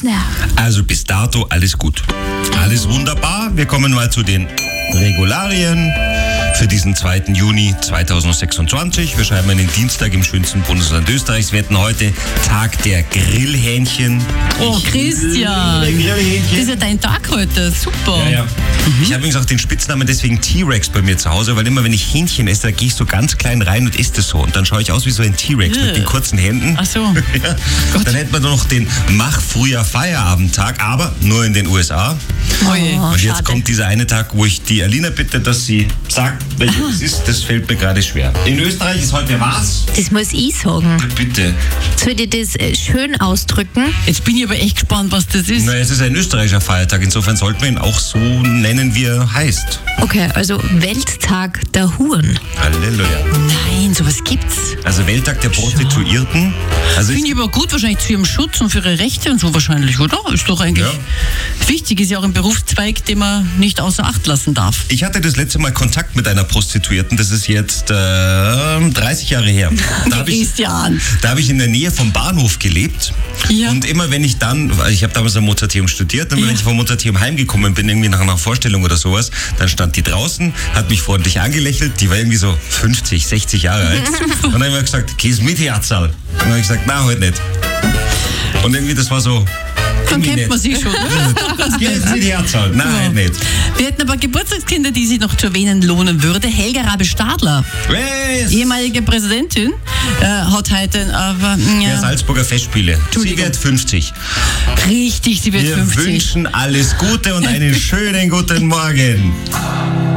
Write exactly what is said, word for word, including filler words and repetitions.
Elsner. Also bis dato alles gut. Alles wunderbar. Wir kommen mal zu den Regularien für diesen zweiten Juni zweitausendsechsundzwanzig. Wir schreiben einen Dienstag im schönsten Bundesland Österreichs. Wir hatten heute Tag der Grillhähnchen. Oh, Christian. Das Grillhähnchen. ist ja dein Tag heute. Super. Ja, ja. Mhm. Ich habe übrigens auch den Spitznamen deswegen T-Rex bei mir zu Hause, weil immer wenn ich Hähnchen esse, da gehe ich so ganz klein rein und esse das so. Und dann schaue ich aus wie so ein T-Rex Ja. mit den kurzen Händen. Ach so. Ja. Dann hätten wir noch den Mach früher Feierabendtag, aber nur in den U S A. Oh je. Und jetzt Schade. kommt dieser eine Tag, wo ich die Alina bitte, dass sie sagt, welcher es ist. Das fällt mir gerade schwer. In Österreich ist heute was? Das muss ich sagen. Bitte. Soll ich das äh, schön ausdrücken? Jetzt bin ich aber echt gespannt, was das ist. Na, es ist ein österreichischer Feiertag. Insofern sollten wir ihn auch so nennen, wie er heißt. Okay, also Welttag der Huren. Halleluja. Nein, sowas gibt's. Also Welttag der Prostituierten. Also Finde ich aber gut, wahrscheinlich zu ihrem Schutz und für ihre Rechte und so wahrscheinlich, oder? Ist doch eigentlich Ja. wichtig, ist ja auch ein Berufszweig, den man nicht außer Acht lassen darf. ich hatte das letzte Mal Kontakt mit einer Prostituierten, das ist jetzt äh, dreißig Jahre her. Da habe ich, Christian. da hab ich in der Nähe vom Bahnhof gelebt. Ja. Und immer wenn ich dann, weil ich habe damals am Mozarteum studiert, und Ja. wenn ich vom Mozarteum heimgekommen bin, irgendwie nach einer Vorstellung oder sowas, dann stand die draußen, hat mich freundlich angelächelt, die war irgendwie so fünfzig, sechzig Jahre alt. Und dann habe ich mir gesagt, gehst mit, Herzl? Und dann habe ich gesagt, na, heute nicht. Und irgendwie, das war so... Dann irgendwie kennt man nett. sie schon. Ne? Gehst mit, Herzl? Nein, Ja. heute nicht. Wir hätten aber Geburtstagskinder, die sich noch zu erwähnen lohnen würde. Helga Rabe-Stadler, Yes. ehemalige Präsidentin, äh, hat heute aber Der ja, Salzburger Festspiele. Sie Entschuldigung. wird fünfzig. richtig, sie wird Wir fünfzig. wünschen alles Gute und einen schönen guten Morgen.